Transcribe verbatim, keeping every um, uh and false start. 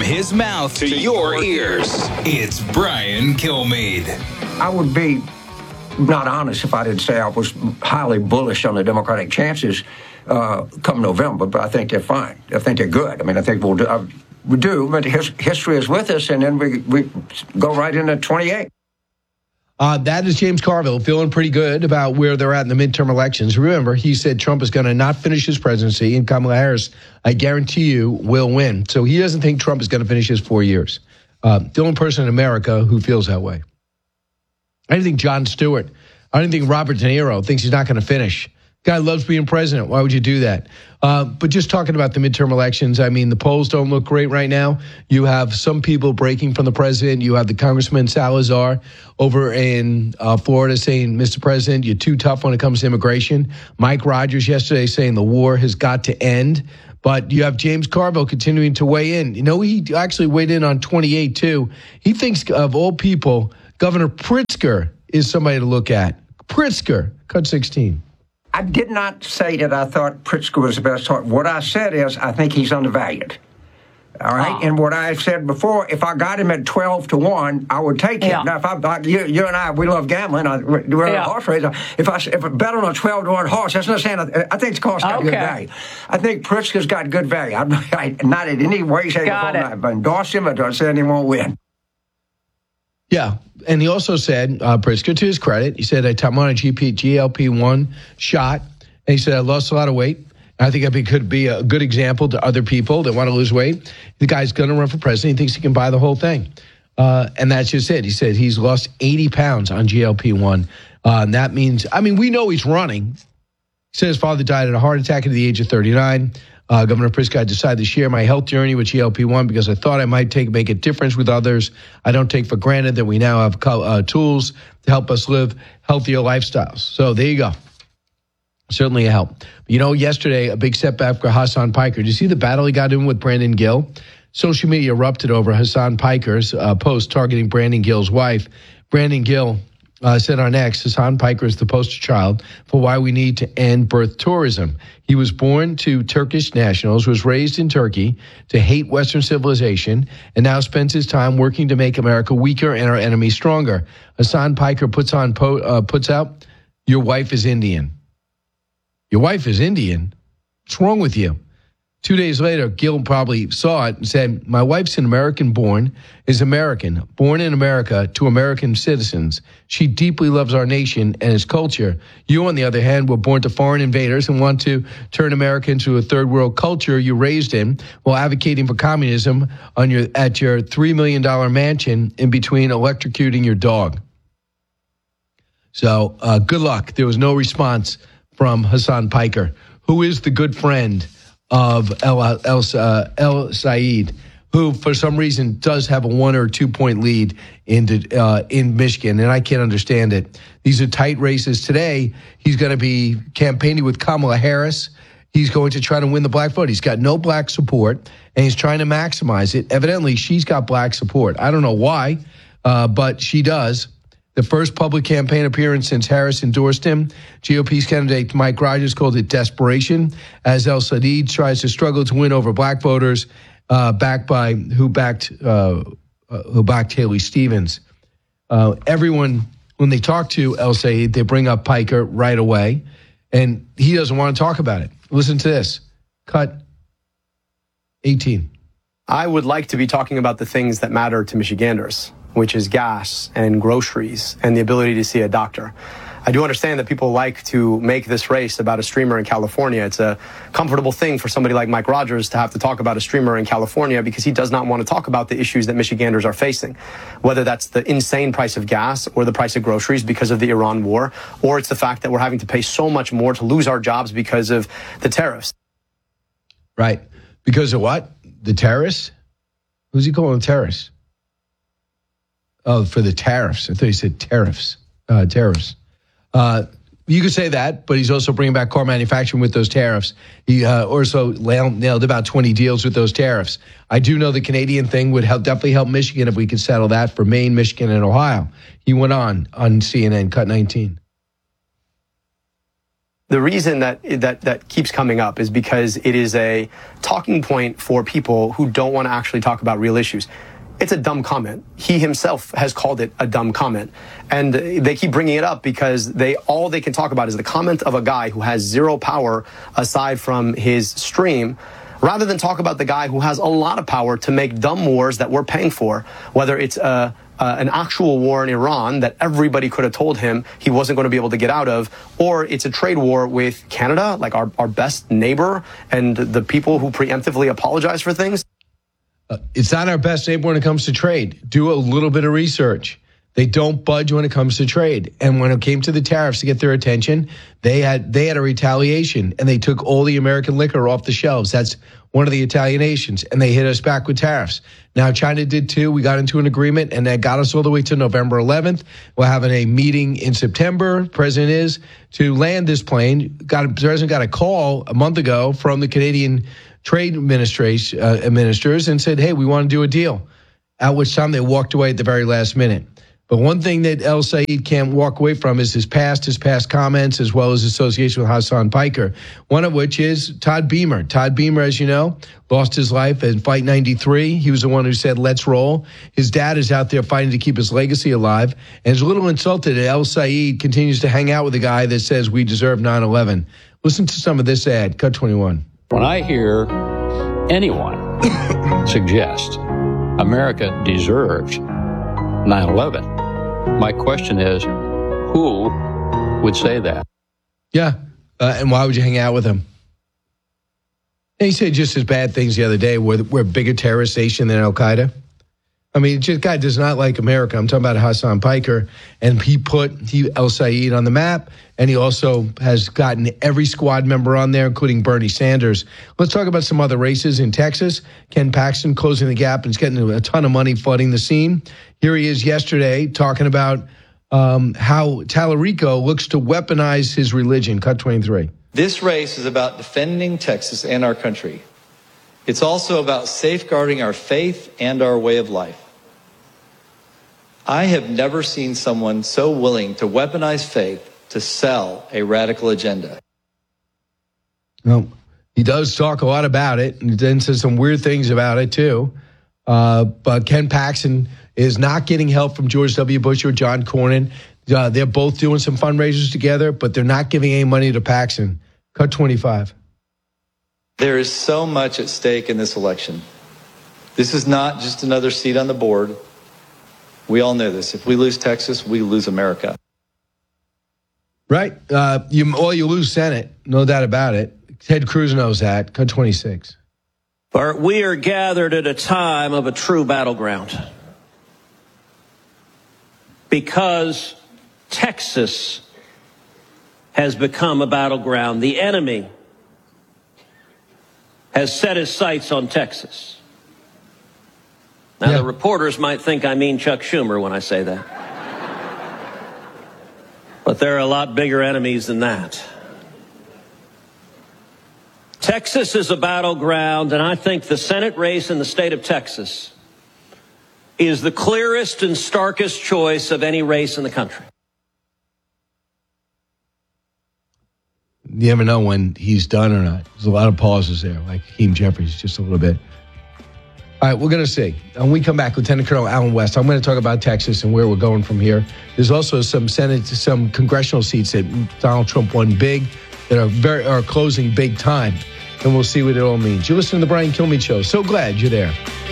his mouth to your ears, it's Brian Kilmeade. I would be not honest if I didn't say I was highly bullish on the Democratic chances uh, come November, but I think they're fine. I think they're good. I mean, I think we'll do, uh, we do, but his, history is with us, and then we, we go right into twenty-eight. Uh, that is James Carville feeling pretty good about where they're at in the midterm elections. Remember, he said Trump is going to not finish his presidency, and Kamala Harris, I guarantee you, will win. So he doesn't think Trump is going to finish his four years. Uh, the only person in America who feels that way. I didn't think Jon Stewart, I didn't think Robert De Niro thinks he's not going to finish. Guy loves being president. Why would you do that? Uh, but just talking about the midterm elections, I mean, the polls don't look great right now. You have some people breaking from the president. You have the Congressman Salazar over in uh, Florida saying, Mister President, you're too tough when it comes to immigration. Mike Rogers yesterday saying the war has got to end. But you have James Carville continuing to weigh in. You know, he actually weighed in on twenty-eight, too. He thinks, of all people, Governor Pritzker is somebody to look at. Pritzker, cut sixteen. I did not say that I thought Pritzker was the best target. What I said is I think he's undervalued. All right? Oh. And what I said before, if I got him at twelve to one, I would take him. Yeah. Now, if I, I you, you and I, we love gambling. I, we're yeah. a horse race. If I, if I bet on a twelve to one horse, that's not saying, I, I think it's cost got okay. good value. I think Pritzker's got good value. I'm not, I, not in any way, shape, or form. I've endorsed him. I don't say he won't win. Yeah, and he also said, uh, Pritzker, to his credit, he said, I'm on a G L P one shot, and he said, I lost a lot of weight. I think it could be a good example to other people that want to lose weight. The guy's going to run for president. He thinks he can buy the whole thing. Uh, and that's just it. He said he's lost eighty pounds on G L P one. Uh, and that means, I mean, we know he's running. He said his father died of a heart attack at the age of thirty-nine. Uh, Governor Pritzker, I decided to share my health journey with G L P one because I thought I might take make a difference with others. I don't take for granted that we now have uh, tools to help us live healthier lifestyles. So there you go. Certainly a help. You know, yesterday, a big setback for Hassan Piker. Did you see the battle he got in with Brandon Gill? Social media erupted over Hassan Piker's uh, post targeting Brandon Gill's wife. Brandon Gill Uh, said on X, Hassan Piker is the poster child for why we need to end birth tourism. He was born to Turkish nationals, was raised in Turkey to hate Western civilization, and now spends his time working to make America weaker and our enemies stronger. Hassan Piker puts on po- uh, puts out, your wife is Indian. Your wife is Indian? What's wrong with you? Two days later, Gill probably saw it and said, my wife's an American born, is American, born in America to American citizens. She deeply loves our nation and its culture. You, on the other hand, were born to foreign invaders and want to turn America into a third world culture you raised in while advocating for communism on your at your three million dollars mansion in between electrocuting your dog. So uh, good luck. There was no response from Hassan Piker, who is the good friend of El, El, uh, El Said, who for some reason does have a one or two point lead in, uh, in Michigan, and I can't understand it. These are tight races. Today, he's going to be campaigning with Kamala Harris. He's going to try to win the black vote. He's got no black support, and he's trying to maximize it. Evidently, she's got black support. I don't know why, uh, but she does. The first public campaign appearance since Harris endorsed him. G O P's candidate Mike Rogers called it desperation as El Said tries to struggle to win over black voters, uh, backed by who backed uh, uh, who backed Haley Stevens. Uh, everyone, when they talk to El Said, they bring up Piker right away, and he doesn't want to talk about it. Listen to this. Cut eighteen. I would like to be talking about the things that matter to Michiganders, which is gas and groceries and the ability to see a doctor. I do understand that people like to make this race about a streamer in California. It's a comfortable thing for somebody like Mike Rogers to have to talk about a streamer in California because he does not want to talk about the issues that Michiganders are facing, whether that's the insane price of gas or the price of groceries because of the Iran war, or it's the fact that we're having to pay so much more to lose our jobs because of the tariffs. Right. Because of what? The terrorists? Who's he calling terrorists? Oh, for the tariffs. I thought he said tariffs. Uh, tariffs. Uh, you could say that, but he's also bringing back car manufacturing with those tariffs. He uh, also nailed about twenty deals with those tariffs. I do know the Canadian thing would help, definitely help Michigan if we could settle that for Maine, Michigan, and Ohio. He went on on C N N, cut nineteen. The reason that that that keeps coming up is because it is a talking point for people who don't want to actually talk about real issues. It's a dumb comment. He himself has called it a dumb comment. And they keep bringing it up because they all they can talk about is the comment of a guy who has zero power aside from his stream, rather than talk about the guy who has a lot of power to make dumb wars that we're paying for, whether it's a Uh, an actual war in Iran that everybody could have told him he wasn't going to be able to get out of, or it's a trade war with Canada, like our, our best neighbor, and the people who preemptively apologize for things. Uh, it's not our best neighbor when it comes to trade. Do a little bit of research. They don't budge when it comes to trade. And when it came to the tariffs to get their attention, they had they had a retaliation, and they took all the American liquor off the shelves. That's one of the Italian nations, and they hit us back with tariffs. Now, China did too. We got into an agreement, and that got us all the way to November eleventh. We're having a meeting in September, President is, to land this plane. Got, the President got a call a month ago from the Canadian Trade Administration, uh, administrators and said, hey, we want to do a deal, at which time they walked away at the very last minute. But one thing that El Sayed can't walk away from is his past, his past comments, as well as association with Hassan Piker, one of which is Todd Beamer. Todd Beamer, as you know, lost his life in Fight ninety-three. He was the one who said, let's roll. His dad is out there fighting to keep his legacy alive, and is a little insulted that El Sayed continues to hang out with a guy that says we deserve nine eleven. Listen to some of this ad, cut twenty-one. When I hear anyone suggest America deserves nine eleven, my question is, who would say that? Yeah, uh, and why would you hang out with him? And he said just as bad things the other day. We're, we're a bigger terrorist nation than Al-Qaeda. I mean, this guy does not like America. I'm talking about Hassan Piker, and he put he, El Sayed on the map, and he also has gotten every squad member on there, including Bernie Sanders. Let's talk about some other races in Texas. Ken Paxton closing the gap and is getting a ton of money flooding the scene. Here he is yesterday talking about um, how Tallarico looks to weaponize his religion. Cut twenty-three. This race is about defending Texas and our country. It's also about safeguarding our faith and our way of life. I have never seen someone so willing to weaponize faith to sell a radical agenda. Well, he does talk a lot about it, and then says some weird things about it, too. Uh, but Ken Paxton is not getting help from George W. Bush or John Cornyn. Uh, they're both doing some fundraisers together, but they're not giving any money to Paxton. Cut twenty-five. There is so much at stake in this election. This is not just another seat on the board. We all know this. If we lose Texas, we lose America. Right. Uh, you, or you lose Senate. No doubt about it. Ted Cruz knows that. Cut twenty-six. For we are gathered at a time of a true battleground. Because Texas has become a battleground. The enemy has set his sights on Texas. Now, yeah. The reporters might think I mean Chuck Schumer when I say that. But there are a lot bigger enemies than that. Texas is a battleground, and I think the Senate race in the state of Texas is the clearest and starkest choice of any race in the country. You never know when he's done or not. There's a lot of pauses there, like Hakeem Jeffries, just a little bit. All right, we're going to see. When we come back, Lieutenant Colonel Allen West, I'm going to talk about Texas and where we're going from here. There's also some Senate, some congressional seats that Donald Trump won big that are very are closing big time, and we'll see what it all means. You listen to the Brian Kilmeade Show. So glad you're there.